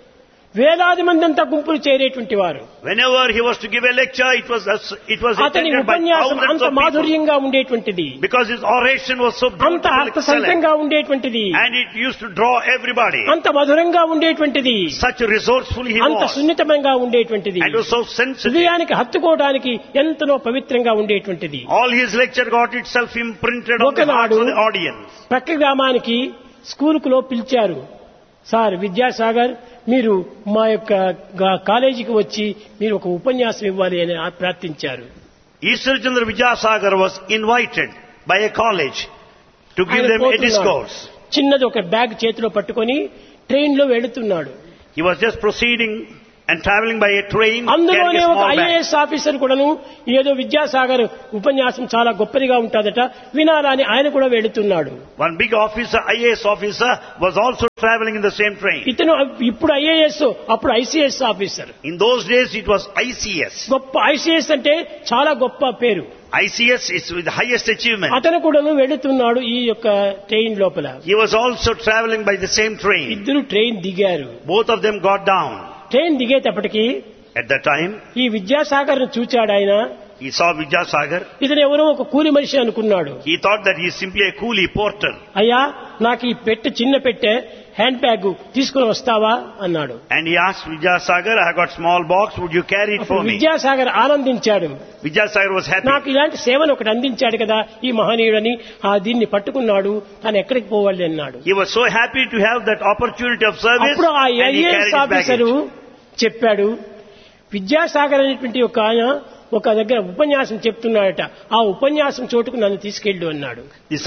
వేలాది మంది అంతా గుంపులు చేరేటువంటి వారు.
Whenever he was to give a lecture, it was
అతని
attended by
ఉపన్యాసం
thousands
అంత
of people.
మాధుర్యంగా ఉండేటువంటిది,
Because his oration was so
అంత
beautiful, excellent,
అర్థసహితంగా ఉండేటువంటిది,
and it used to draw everybody.
అంత మధురంగా ఉండేటువంటిది,
Such resourceful he
అంత
was,
సున్నితంగా ఉండేటువంటిది,
and was so sensitive.
హృదయానికి హత్తుకోవడానికి ఎంతనో పవిత్రంగా ఉండేటువంటిది.
All his lecture got itself imprinted on the hearts of the audience.
ప్రక్క గ్రామానికి స్కూలుకులో పిలిచారు. సార్ విద్యాసాగర్, మీరు మా యొక్క కాలేజీకి వచ్చి మీరు ఒక ఉపన్యాసం ఇవ్వాలి అని ప్రార్థించారు.
Ishwar Chandra Vidyasagar was invited by a college to give them a discourse.
చిన్నది ఒక బ్యాగ్ చేతిలో పట్టుకొని ట్రైన్ లో వెళుతున్నాడు.
He was just proceeding and traveling by a train, carrying
అందులోనే
a
ఒక
small bag.
ఐఏఎస్ ఆఫీసర్ కూడాను ఏదో విద్యాసాగర్ ఉపన్యాసం చాలా గొప్పదిగా ఉంటుందట వినాలని ఆయన కూడా వెళుతున్నాడు.
One big officer, IAS officer, was also traveling in the same train.
ఇతను ఇప్పుడు ఐఏఎస్, అప్పుడు ICS officer.
In those days it was ICS.
గొప్ప ఐసీఎస్ అంటే చాలా గొప్ప పేరు.
ICS is with the highest achievement.
అతను కూడాను వెళుతున్నాడు ఈ యొక్క ట్రైన్ లోపల.
He was also traveling by the same train.
ఇద్దరు ట్రైన్ దిగారు.
Both of them got down.
Train దిగేటప్పటికి
At that time,
ఈ విద్యాసాగర్ చూచాడు ఆయన.
he saw Vidyasagar.
ఇతను ఎవరో ఒక కూలి మనిషి అనుకున్నాడు.
He thought that he is simply a coolie porter.
అయ్యా, నాకు ఈ పెట్టె చిన్న పెట్టె హ్యాండ్ బ్యాగ్ తీసుకుని వస్తావా అన్నాడు.
And he asked Vidyasagar, I got small box, would you carry it for me?
Vidyasagar ఆనందించాడు.
Vidyasagar was happy.
నాకు ఇలాంటి సేవను ఒకటి అందించాడు కదా ఈ మహనీయుడని, దీన్ని పట్టుకున్నాడు, తాను ఎక్కడికి పోవాలి అన్నాడు.
He was so happy to have that opportunity of service,
అప్పుడు ఆ
and he carried
IAS
his
officer
baggage.
చెప్పాడు, విద్యాసాగర్ అనేటువంటి ఒక ఆయన ఒక దగ్గర ఉపన్యాసం చెప్తున్నాడట, ఆ ఉపన్యాసం చోటుకు నన్ను తీసుకెళ్ళు అన్నాడు.
This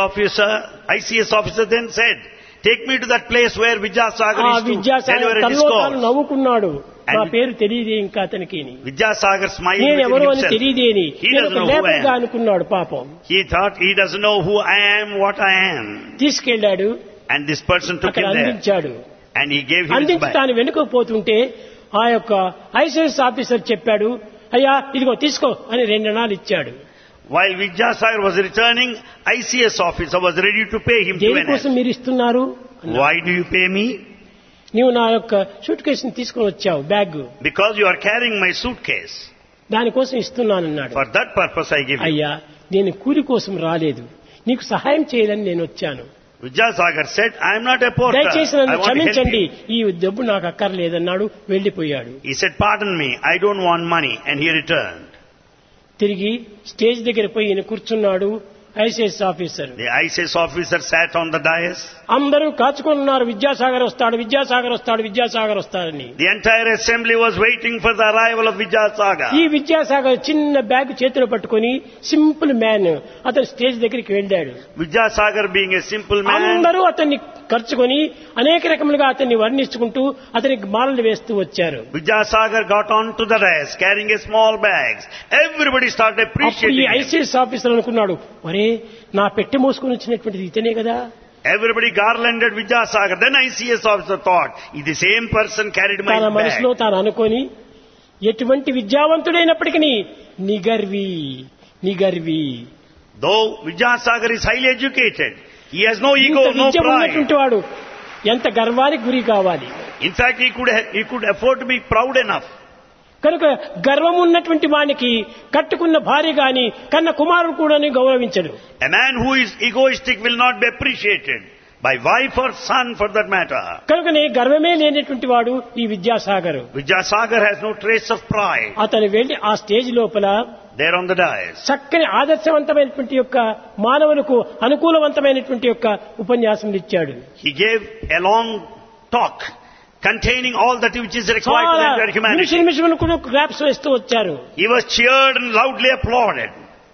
ICS officer then said, take me to that place where Vidyasagar is to
Vidyasagar
deliver a
తనలో తాను
discourse.
నవ్వుకున్నాడు. నా
And
పేరు తెలియదే ఇంకా అతనికి,
Vidyasagar smiled
నేను
within
ఎవరో అని
himself.
తెలియదేని
He
నేను
doesn't
ఒక
know who I
లేబర్గా
am.
అనుకున్నాడు పాపం.
He thought he doesn't know who I am, what I am.
తీసుకెళ్లాడు,
And this person took
అక్కడ
him there.
అందించాడు.
And he gave him his
అందించి
bag.
తాను వెనుకపోతుంటే ఆ యొక్క ఐసీఎస్ ఆఫీసర్ చెప్పాడు, అయ్యా ఇదిగో తీసుకో అని 2 అణాలు ఇచ్చాడు.
While Vidyasagar was returning, ICS officer was ready to pay him 2
దేనికోసం
annas.
మీరు ఇస్తున్నారు?
Why do you pay me?
నీవు నా యొక్క సూట్ కేసుని తీసుకొని వచ్చావు, bag,
Because you are carrying my suitcase.
దానికోసం ఇస్తున్నానన్నాడు.
For that purpose I give you.
అయ్యా, నేను కూలి కోసం రాలేదు, నీకు సహాయం చేయాలని నేను వచ్చాను.
Vidyasagar said, I am not a porter.
దయచేసి
I
నన్ను
want to help
క్షమించండి,
you.
ఈ డబ్బు నాకు అక్కర్లేదన్నాడు. వెళ్లిపోయాడు.
He said, pardon me, I don't want money. And he returned.
తిరిగి స్టేజ్ దగ్గర పోయి ఈయన కూర్చున్నాడు ICS officer.
The ICS officer sat on the dais.
అందరూ కాచుకున్నారు, విద్యాసాగర్ వస్తాడు, విద్యాసాగర్ వస్తాడు, విద్యాసాగర్ వస్తాడని.
The entire assembly was waiting for the arrival of Vidyasagar.
ఈ విద్యాసాగర్ చిన్న బ్యాగ్ చేతిలో పట్టుకొని సింపుల్ మ్యాన్ అతను స్టేజ్ దగ్గరికి వెళ్ళాడు.
Vidyasagar being a simple man,
అందరూ అతన్ని ఖర్చుకొని అనేక రకములుగా అతన్ని వర్ణించుకుంటూ అతనికి మాలలు వేస్తూ వచ్చారు.
Vidyasagar got onto the dais carrying a small bags. Everybody started
అప్పుడు ఈ
appreciating him.
ఐసీఎస్ ఆఫీసర్ అనుకున్నాడు, ఒరే నా పెట్టె మోసుకొని వచ్చినటువంటిది ఇతనే కదా.
Everybody garlanded Vidyasagar. Then ICS officer thought, the same person carried my
తన మనసులో
bag.
తాను అనుకొని, ఎటువంటి విద్యావంతుడైనప్పటికీ నిగర్వి నిగర్వి,
Though Vidyasagar is highly educated, he has no
ఇంత
ego, no
విద్య
pride.
ఉన్నటువంటి వాడు ఎంత గర్వానికి గురి కావాలి.
In fact, he could afford to be proud enough.
కనుక గర్వం ఉన్నటువంటి వానికి కట్టుకున్న భార్య గాని కన్న కుమారుడు కూడా గౌరవించడు.
A man who is egoistic will not be appreciated by wife or son for that matter.
కనుకనే గర్వమే లేనటువంటి వాడు ఈ Vidyasagar.
Vidyasagar has no trace of pride.
అతను వెళ్లి ఆ స్టేజ్ లోపల
There on the dais,
చక్కని ఆదర్శవంతమైనటువంటి యొక్క మానవులకు అనుకూలవంతమైనటువంటి యొక్క ఉపన్యాసం ఇచ్చాడు.
he gave a long talk containing all that which is required to the entire humanity.
నిమిషములు కూడా క్లాప్స్ వేస్తూ వచ్చారు.
He was cheered and loudly applauded.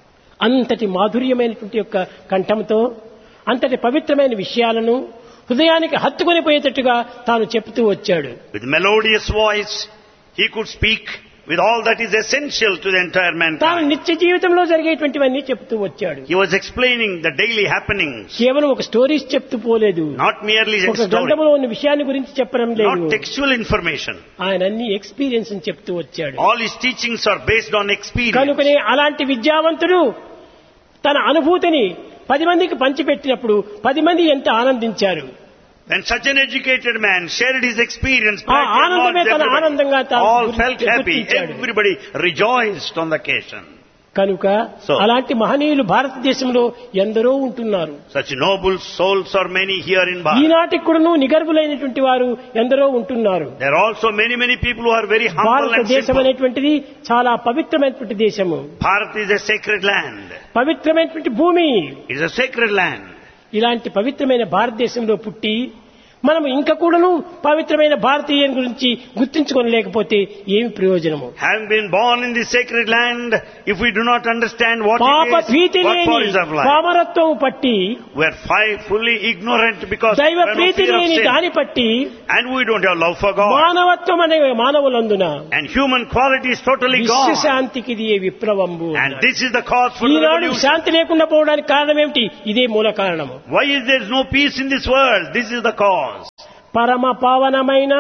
అంతటి మాధుర్యమైనటువంటి యొక్క కంఠంతో అంతటి పవిత్రమైన విషయాలను హృదయానికి హత్తుకొని పోయేటట్టుగా తాను చెప్తూ వచ్చాడు.
With melodious voice, he could speak with all that is essential to the entire
తాను
mankind.
నిత్య జీవితంలో జరిగేటువంటివన్నీ చెప్తూ వచ్చాడు.
He was explaining the daily happenings,
కేవలం ఒక స్టోరీస్ చెప్తూ పోలేదు,
not merely a
ఒక
story,
గ్రంథంలో ఉన్న విషయాన్ని గురించి చెప్పడం లేదు.
not textual information.
ఆయన అన్ని ఎక్స్పీరియన్స్ అని చెప్తూ వచ్చాడు.
All his teachings are based on experience.
కనుకనే అలాంటి విద్యావంతుడు తన అనుభూతిని 10 మందికి పంచిపెట్టినప్పుడు 10 మంది ఎంత ఆనందించారు.
When such an educated man shared his experience,
ఆ ఆనందమే తన ఆనందంగా
all felt happy.
గుర్తించాడు.
Everybody rejoiced on the occasion.
కనుక
So,
అలాంటి మహనీయులు భారతదేశంలో ఎందరో ఉంటున్నారు.
such noble souls are many here in Bharat.
ఈనాటికి కూడాను నిగర్వులైనటువంటి వారు ఎందరో ఉంటున్నారు.
There are also many people who are very humble and
భారతదేశం
simple.
అనేటువంటిది చాలా పవిత్రమైనటువంటి దేశము.
Bharat is a sacred land.
పవిత్రమైనటువంటి భూమి.
It is a sacred land.
ఇలాంటి పవిత్రమైన భారతదేశంలో పుట్టి మనం ఇంకా కూడాను పవిత్రమైన భారతీయుని గురించి గుర్తించుకోలేకపోతే ఏమి ప్రయోజనము?
Having been born in this sacred land, if we do not understand what
పాప
it is,
భీతి
what for
లేని
is of life?
పామరత్వం పట్టి
We are fully ignorant because we
దైవ
have no
Preethi
fear of
లేని
sin.
దాని పట్టి
And we don't have love for God.
మానవత్వం అనే మానవులందున
And human quality is totally gone.
విశ్వశాంతికి ఇది విప్లవంబు.
And this is the cause for the
Eenadu
revolution.
శాంతి లేకుండా పోవడానికి కారణం ఏమిటి? ఇదే మూల కారణము.
Why is there no peace in this world? This is the cause.
పరమ పావనమైన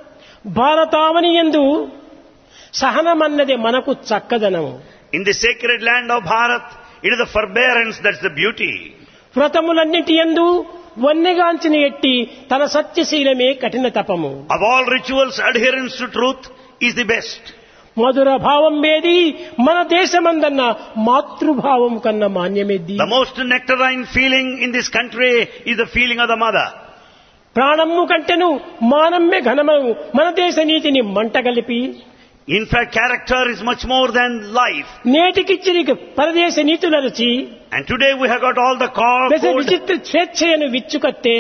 భారతావని యందు సహనమన్నదే మనకు చక్కదనము.
In the sacred land of Bharat, it is the forbearance that's the beauty.
వ్రతములన్నిటి యందు వన్నెగాంచిన ఎట్టి తన సత్యశీలమే కఠిన తపము.
Of all rituals, adherence to truth is the best.
మధుర భావం ఏది మన దేశమందన్న మాతృభావం కన్నా మాన్యమేది.
The most nectarine feeling in this country is the feeling of the mother.
ప్రాణము కంటెను మానమ్మే ఘనమము మన దేశ నీతిని మంటగలిపి.
In fact, character is much more than life.
నేటికిచ్చి పరదేశ నీతులరచి
And today we have got all the
దశ
code.
విచిత్ర స్వేచ్ఛను విచ్చుకత్తే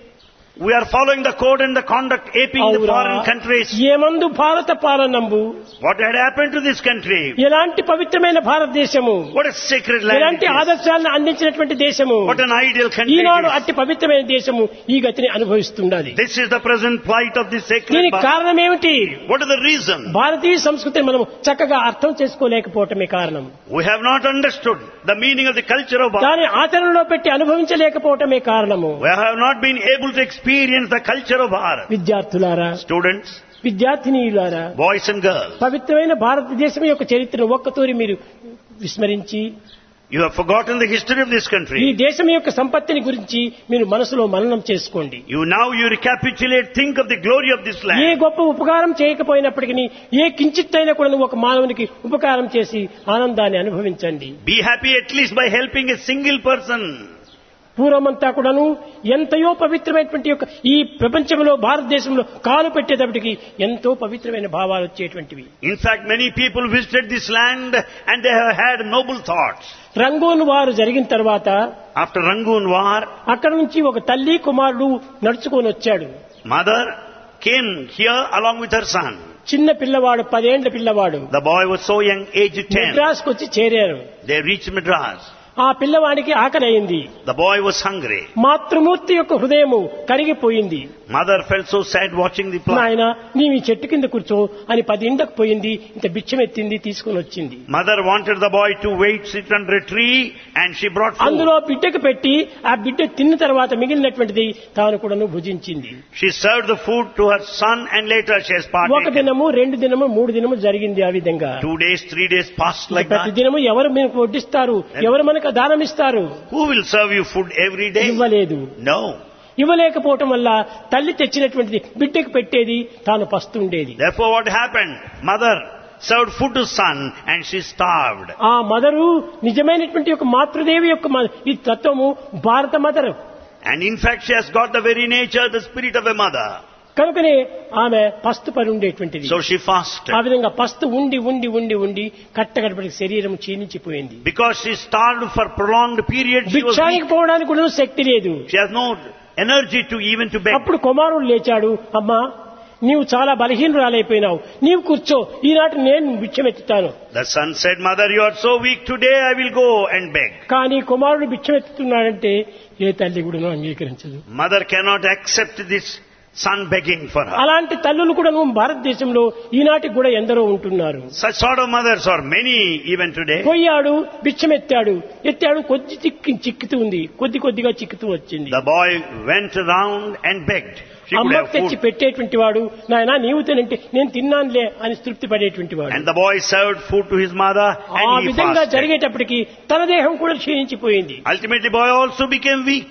We are following the code and the conduct aping the
అవురా
foreign countries.
ఏమందు భారత పాలనంబు
What had happened to this country?
ఎలాంటి పవిత్రమైన భారతదేశము,
What a sacred land
ఎలాంటి
it is.
ఆదర్శాలను అందించినటువంటి దేశము.
What an ideal country
Eenadu
it is.
అట్టి పవిత్రమైన దేశము ఈ గతిని అనుభవిస్తుండాలి.
This is the present plight of this sacred
దీనికి
Bharat.
కారణం ఏమిటి?
What is the reason?
భారతీయ సంస్కృతిని మనం చక్కగా అర్థం చేసుకోలేకపోవటమే కారణం.
We have not understood the meaning of the culture of Bharat.
దాని ఆచరణలో పెట్టి అనుభవించలేకపోవటమే కారణము.
We have not been able to experience the culture of Bharat.
విద్యార్థులారా,
Students,
విద్యార్థినీయులారా,
boys and girls,
పవిత్రమైన భారతదేశం యొక్క చరిత్రను ఒక్కతూరి మీరు విస్మరించి
you have forgotten the history of this
ఈ
country.
దేశం యొక్క సంపత్తిని గురించి మీరు మనసులో మననం చేసుకోండి.
You recapitulate, think of the glory of this
A
land.
గొప్ప ఉపకారం చేయకపోయినప్పటికీ ఏ కించిత్తైనా కూడా ఒక మానవునికి ఉపకారం చేసి ఆనందాన్ని అనుభవించండి.
Be happy at least by helping a single person.
పూర్వమంతా కూడాను ఎంతయో పవిత్రమైనటువంటి యొక్క ఈ ప్రపంచంలో భారతదేశంలో కాలు పెట్టేటప్పటికి ఎంతో పవిత్రమైన భావాలు వచ్చేటువంటివి.
In fact, many people visited this land and they have had noble thoughts.
Rangoon వారు జరిగిన తర్వాత
After Rangoon War,
అక్కడ నుంచి ఒక తల్లి కుమారుడు నడుచుకొని వచ్చాడు.
mother came here along with her son.
చిన్న పిల్లవాడు, 10 ఏండ్ల పిల్లవాడు.
The boy was so young, aged 10.
మెడ్రాస్కు వచ్చి చేరారు.
They reached Madras.
ఆ పిల్లవాడికి ఆకలయింది.
The boy was hungry.
మాతృమూర్తి యొక్క హృదయము కరిగిపోయింది.
Mother felt so sad watching the plant.
నాయన నీవు ఈ చెట్టు కింద కూర్చో అని 10 ఇండ్లకు పోయింది. ఇంత బిచ్చం ఎత్తింది, తీసుకుని వచ్చింది.
Mother wanted the boy to sit under a tree and she brought food.
అందులో బిడ్డకు పెట్టి ఆ బిడ్డ తిన్న తర్వాత మిగిలినటువంటిది తాను కూడాను భుజించింది.
She served the food to her son and later she has
ఒక
partaken.
దినము, 2 దినము, 3 దినము జరిగింది. ఆ విధంగా
2 days, 3 days passed like
ప్రతి
that.
దినము ఎవరు మనకు వడ్డిస్తారు, ఎవరు మనకు దానం ఇస్తారు?
Who will serve you food every day?
ఇవ్వలేదు.
No.
ఇవ్వలేకపోవటం వల్ల తల్లి తెచ్చినటువంటిది బిడ్డకు పెట్టేది, తాను పస్తుండేది.
Therefore what happened? Mother served food to son and she starved.
ఆ మదరు నిజమైనటువంటి యొక్క మాతృదేవి యొక్క ఈ తత్వము భారత mother.
And in fact she has got the very nature, the spirit of a mother.
కనుకనే ఆమె పస్తు పడి ఉండేటువంటిది.
So she fasted.
ఆ విధంగా పస్తు ఉండి ఉండి ఉండి ఉండి కట్టగడపటి శరీరం క్షీణించిపోయింది.
Because she starved for prolonged period, she was
భిక్షానికి
weak.
పోవడానికి కూడా శక్తి లేదు.
She has no energy to even to beg.
అప్పుడు కుమారుడు లేచాడు. అమ్మా, నీవు చాలా బలహీనురాలైపోయినావు, నీవు కూర్చో, ఈనాటి నేను భిక్షమెత్తుతాను.
The son said, Mother, you are so weak, today I will go and beg.
కానీ కుమారుడు భిక్షమెత్తుతున్నాడంటే ఏ తల్లి కూడా అంగీకరించదు.
Mother cannot accept this son begging for her.
అలాంటి తల్లులు కూడా భారతదేశంలో ఈనాటికి కూడా ఎందరో ఉంటున్నారు.
Such sort of mothers are many even today.
పోయాడు, భిక్షమెత్తాడు, ఎత్తాడు, కొద్ది చిక్కుతూ ఉంది, కొద్ది కొద్దిగా చిక్కుతూ వచ్చింది.
The boy went around and begged. She could
అమ్మకు
have
తెచ్చి
food.
పెట్టేటువంటి వాడు, నాయనా నీవు తినంటే నేను తిన్నానులే అని తృప్తి పడేటువంటి వాడు.
And the boy served food to his mother
ఆ
and he
విధంగా
fasted.
జరిగేటప్పటికి తన దేహం కూడా క్షీణించిపోయింది.
Ultimately boy also became weak.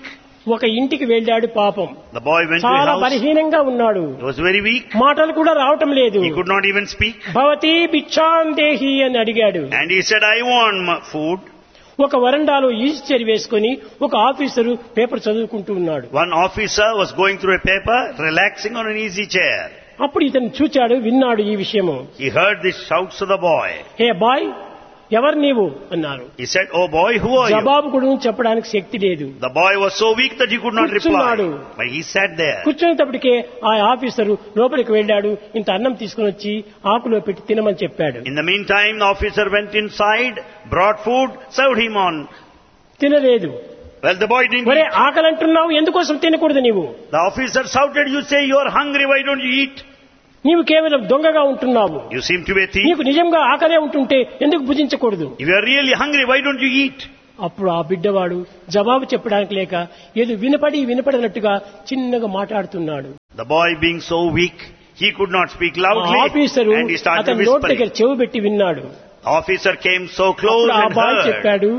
ఒక ఇంటికి వెళ్ళాడు పాపం.
The boy went to a
చాలా
house.
బలహీనంగా ఉన్నాడు.
He was very weak.
మాటలు కూడా రావటం లేదు.
He could not even speak.
భవతి భిక్షాం దేహి అని అడిగాడు.
And he said, I want food.
ఒక వరండాలో ఈస్చర్ వేసుకుని ఒక ఆఫీసరు పేపర్ చదువుకుంటూ ఉన్నాడు.
One officer was going through a paper, relaxing on an easy chair.
అప్పుడు ఇతను చూచాడు, విన్నాడు ఈ విషయము.
He heard the shouts of the boy.
Hey bye, ఎవరు నీవు అన్నారు.
He said, oh boy, who are you?
జవాబు కూడా చెప్పడానికి శక్తి లేదు.
The boy was so weak that he could not reply. But he sat there.
కూర్చునేటప్పటికే ఆ ఆఫీసరు లోపలికి వెళ్ళాడు, ఇంత అన్నం తీసుకుని వచ్చి ఆకులో పెట్టి తినమని చెప్పాడు.
In the meantime, the officer went inside, brought food, served him on.
తినలేదు.
Well, the boy didn't
ఒరే
eat.
ఆకలి అంటున్నావు, ఎందుకోసం తినకూడదు నీవు?
The officer shouted, you say you are hungry, why don't you eat?
నీవు కేవలం దొంగగా ఉంటున్నావు.
You seem to be a thief.
నీకు నిజంగా ఆకలే ఉంటుంటే ఎందుకు భుజించకూడదు?
If you are really hungry, why don't you eat?
అప్పుడు ఆ బిడ్డవాడు జవాబు చెప్పడానికి లేక ఏదో వినపడినట్టుగా చిన్నగా మాట్లాడుతున్నాడు.
The boy being so weak, he could not speak loudly,
officer
and he started
అతని నోటి దగ్గర
whispering.
చెవి పెట్టి విన్నాడు.
The officer came so close
ఆ
and
బాయ్
heard.
చెప్పాడు,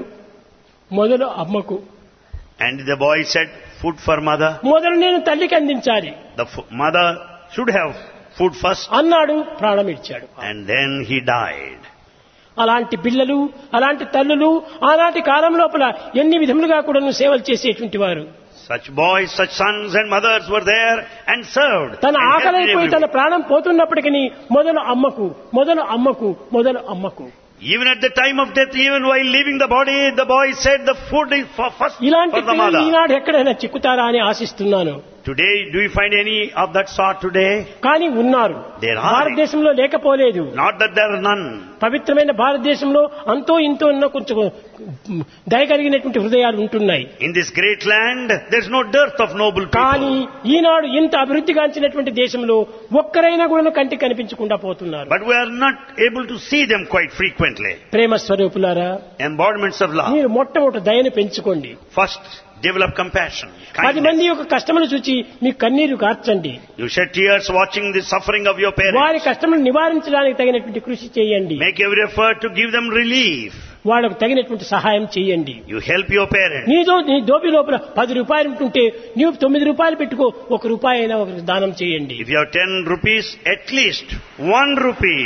మొదలు అమ్మకు,
And the boy said, food for mother.
మొదలు నేను తల్లికి అందించాలి
The mother should have food first.
అన్నాడు, ప్రాణం ఇచ్చాడు.
And then he died.
అలాంటి పిల్లలు, అలాంటి తల్లులు ఆనాటి కాలం లోపల ఎన్ని విధములుగా కూడా సేవలు చేసేటువంటి వారు.
Such boys, such sons and mothers were there and served.
తన
and helped
ఆకలైపోయి తన
everyone.
ప్రాణం పోతున్నప్పటికీ మొదలు అమ్మకు, మొదలు అమ్మకు, మొదలు అమ్మకు.
Even at the time of death, even while leaving the body, the boy said the food is first
ఇలాంటి
for the
పిల్లలు
mother.
ఈనాడు ఎక్కడైనా చిక్కుతారా అని ఆశిస్తున్నాను.
Today, do you find any of that sort today?
కానీ ఉన్నారు.
There are.
భారతదేశంలో లేకపోలేదు.
Not that there are none.
పవిత్రమైన భారతదేశంలో అంతో ఇంతో ఉన్న కొంచెం దయగలిగినటువంటి హృదయాలు ఉంటున్నాయి.
In this great land, there's no dearth of noble
కానీ
people.
ఈనాడు ఇంత అభివృద్ధిగాంచినటువంటి దేశంలో ఒక్కరైనా కూడా కంటికి కనిపించకుండా పోతున్నారు.
But we are not able to see them quite frequently.
ప్రేమ స్వరూపులారా,
Embodiments of love.
మీరు మొట్టమొదటి దయను పెంచుకోండి.
First, develop compassion,
10 మంది
kindness.
యొక్క కష్టములు చూచి మీ కన్నీరు కార్చండి.
You shed tears watching the suffering of your
వారి
parents.
కష్టములు నివారించడానికి తగినటువంటి కృషి చేయండి.
Make every effort to give them relief.
వాళ్ళకు తగినటువంటి సహాయం చేయండి.
You help your parents.
నీ దోపి లోపల 10 రూపాయలు ఉంటుంటే నీవు 9 రూపాయలు పెట్టుకో, 1 రూపాయి అయినా ఒకరికి దానం చేయండి.
If you have 10 rupees, at least 1 rupee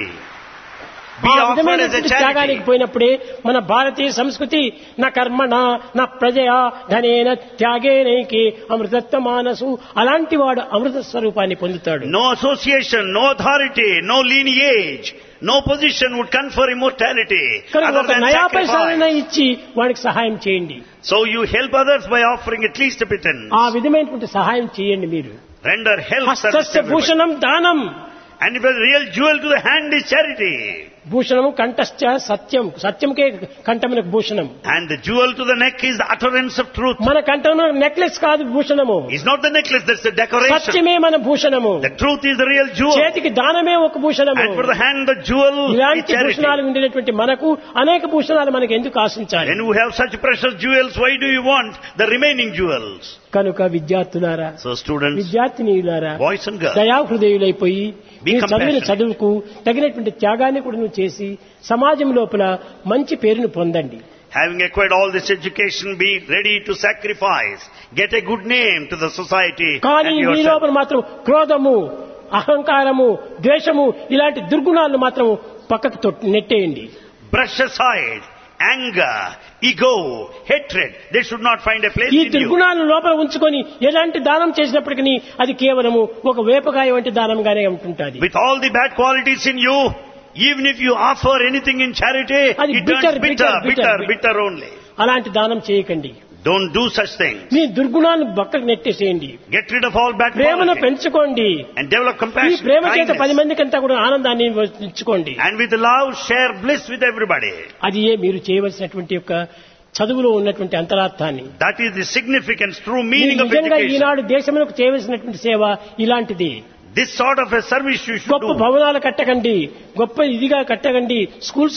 be
ఆ
offered as a
విధమైనటువంటి త్యాగానికి
charity.
పోయినప్పుడే మన భారతీయ సంస్కృతి నా కర్మణ నా ప్రజయా ధనేన త్యాగేనైకే అమృతత్వ మానసు, అలాంటి వాడు అమృత స్వరూపాన్ని పొందుతాడు.
No association, no authority, no lineage, no position would confer immortality
కనుక
other
ఒక
than
నయా పైసాలైనా
sacrifice.
ఇచ్చి వాడికి సహాయం చేయండి.
So you help others by offering at least a pittance.
ఆ విధమైనటువంటి సహాయం చేయండి. మీరు
Render help service to
హస్తస్య
everybody.
Bhushanam దానం,
And if a real jewel to the hand is charity.
భూషణము కంఠశ్చ Satyam, సత్యంకే కంఠమునకు Bhushanam.
And the jewel to the neck is the utterance of truth.
మన కంఠంలో necklace కాదు భూషణము,
It's not the necklace, that's the decoration.
సత్యమే మన భూషణము.
The truth is the real jewel.
చేతికి దానమే ఒక భూషణము.
And for the hand, the jewel is
ఇలాంటి
charity.
భూషణాలు ఉండేటువంటి మనకు అనేక భూషణాలు మనకు ఎందుకు ఆశించాలి?
When you have such precious jewels, why do you want the remaining jewels?
కనుక విద్యార్థులారా,
So students,
విద్యార్థినీయులారా,
boys and girls,
దయాహృదయులైపోయి
Be
మీ చదివిన
compassionate.
చదువుకు తగినటువంటి త్యాగాన్ని కూడా నువ్వు చేసి సమాజం లోపల మంచి పేరును పొందండి.
having acquired all this education, be ready to sacrifice, get a good name to the society
కానీ
and
మీ
yourself.
లోపల మాత్రం క్రోధము, అహంకారము, ద్వేషము ఇలాంటి దుర్గుణాలను మాత్రం పక్కకు నెట్టేయండి.
Brush aside anger, ego, hatred. They should not find a place
ఈ
in you.
దుర్గుణాలను లోపల ఉంచుకొని ఎలాంటి దానం చేసినప్పటికీ అది కేవలము ఒక వేపకాయ వంటి దానంగానే ఉంటుంటుంది.
With all the bad qualities in you, even if you offer anything in charity,
అది
it turns bitter only.
అలాంటి దానం చేయకండి.
Don't do such things.
మీ దుర్గుణాలను పక్కకు నెట్టేసేయండి.
Get rid of all bad
ప్రేమను
qualities
పెంచుకోండి.
and develop
ఈ
compassion,
ప్రేమ చేత 10
kindness.
మందికంతా కూడా ఆనందాన్ని ఇచ్చుకోండి.
And with love, share bliss with everybody.
అది మీరు చేయవలసినటువంటి యొక్క చదువులో ఉన్నటువంటి అంతరార్థాన్ని.
That is the significance, true
మీరు
meaning of
నిజంగా
education.
ఈనాడు దేశములకు చేయవలసినటువంటి సేవ ఇలాంటిది.
This sort of a service you should
గొప్ప
do.
భవనాలు కట్టకండి, గొప్ప ఇదిగా కట్టకండి, స్కూల్స్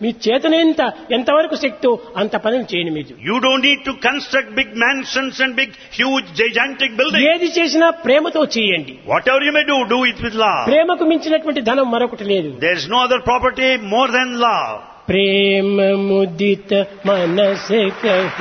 మీ ఎంతవరకు శక్తో అంత పనులు చేయండి. మీరు
You don't need to construct big mansions and big, huge, gigantic buildings.
ఏది చేసినా ప్రేమతో చేయండి.
Whatever you may do, do it with love.
ప్రేమకు మించినటువంటి ధనం మరొకటి లేదు.
There is no other property more than love.
ప్రేమ ముదిత మనసే కహు